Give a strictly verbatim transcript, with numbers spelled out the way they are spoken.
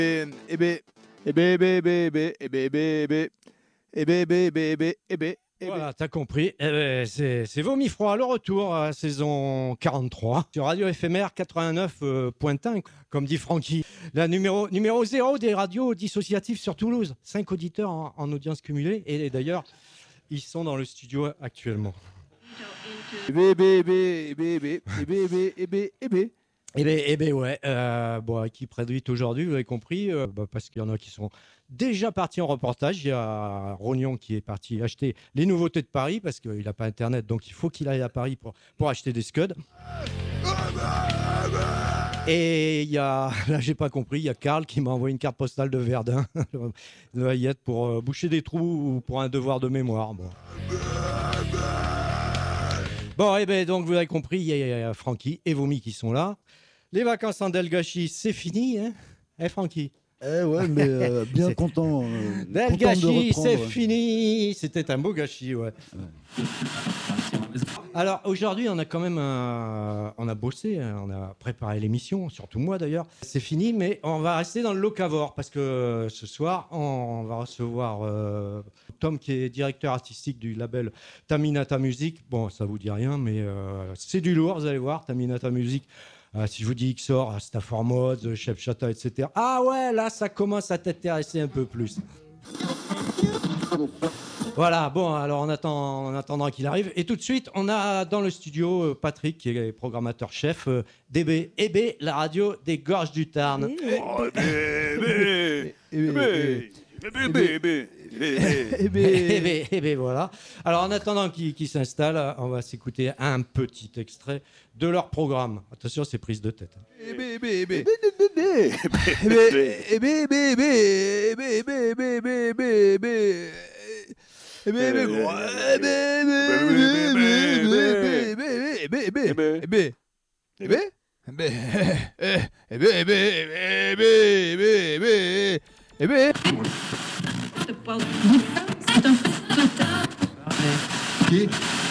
Eh ben, eh ben, eh ben, eh ben, eh ben, eh ben, eh ben, eh ben, eh ben, eh ben, eh ben. Voilà, t'as compris. Eh ben, c'est, c'est Vomi Froid, le retour à la saison quarante-trois sur Radio F M R quatre-vingt-neuf point un, comme dit Francky. La numéro, numéro zéro des radios dissociatives sur Toulouse. Cinq auditeurs en, en audience cumulée. Et d'ailleurs, ils sont dans le studio actuellement. Eh ben, eh ben, eh ben, eh ben, eh ben, eh ben, eh ben, eh ben. Eh bien, eh ben ouais, euh, bon, équipe réduite aujourd'hui, vous avez compris, euh, bah, parce qu'il y en a qui sont déjà partis en reportage. Il y a Rognon qui est parti acheter les nouveautés de Paris, parce qu'il n'a pas Internet, donc il faut qu'il aille à Paris pour, pour acheter des scuds. Et il y a, là j'ai pas compris, il y a Karl qui m'a envoyé une carte postale de Verdun, de Hayette, pour euh, boucher des trous ou pour un devoir de mémoire. Bon. Bon, eh ben, donc vous avez compris, il y, y a Francky et Vomi qui sont là. Les vacances en Delgachi, c'est fini, hein, eh Francky? Eh ouais, mais euh, bien C'est- content. Euh, Delgachi, content de reprendre, c'est ouais. fini. C'était un beau gâchis, ouais. Ouais. Alors aujourd'hui, on a quand même un... on a bossé, hein, on a préparé l'émission, surtout moi d'ailleurs. C'est fini, mais on va rester dans le locavore parce que ce soir, on va recevoir euh, Tom qui est directeur artistique du label Taminata Music. Bon, ça vous dit rien, mais euh, c'est du lourd, vous allez voir, Taminata Music. Euh, si je vous dis Xor, Stafford Mods, Chef Chata, et cetera. Ah ouais, là, ça commence à t'intéresser un peu plus. Voilà, bon, alors on, attend, on attendra qu'il arrive. Et tout de suite, on a dans le studio euh, Patrick, qui est programmateur-chef, euh, D B, E B, la radio des Gorges du Tarn. Oh, eh ben, eh ben, eh ben, eh ben, eh ben, eh ben, eh ben. Eh ben, eh ben, voilà. Alors en attendant qu'ils qu'ils s'installent, on va s'écouter un petit extrait de leur programme. Attention, c'est prise de tête. Eh ben, eh ben, eh ben. Eh ben, eh ben, eh ben, eh ben, eh ben, eh ben, eh ben, eh ben, eh ben, eh ben. Eh ben, eh ben, gros. Eh ben, eh ben, eh ben, eh ben, eh ben, eh ben, eh ben, eh ben. Eh ben, eh ben, eh ben, eh ben, eh ben, eh ben, eh ben, eh ben. C'est un...